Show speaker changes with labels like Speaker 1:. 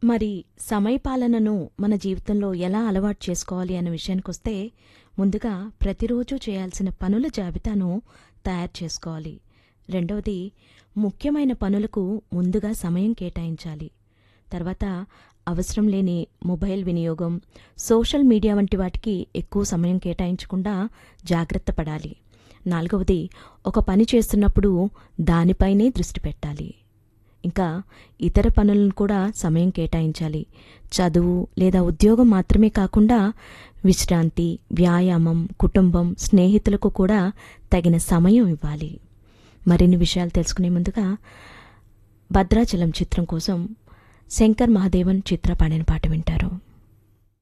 Speaker 1: మరి సమయపాలనను మన జీవితంలో ఎలా అలవాటు చేసుకోవాలి అనే విషయానికొస్తే, ముందుగా ప్రతిరోజు చేయాల్సిన పనుల జాబితాను తయారు చేసుకోవాలి. రెండవది, ముఖ్యమైన పనులకు ముందుగా సమయం కేటాయించాలి. తర్వాత అవసరం లేని మొబైల్ వినియోగం, సోషల్ మీడియా వంటి వాటికి ఎక్కువ సమయం కేటాయించకుండా జాగ్రత్త పడాలి. నాలుగవది, ఒక పని చేస్తున్నప్పుడు దానిపైనే దృష్టి పెట్టాలి. ఇంకా ఇతర పనులను కూడా సమయం కేటాయించాలి. చదువు లేదా ఉద్యోగం మాత్రమే కాకుండా విశ్రాంతి, వ్యాయామం, కుటుంబం, స్నేహితులకు కూడా తగిన సమయం ఇవ్వాలి. మరిన్ని విషయాలు తెలుసుకునే ముందుగా భద్రాచలం చిత్రం కోసం శంకర్ మహాదేవన్ చిత్ర పాడిన పాట వింటారు.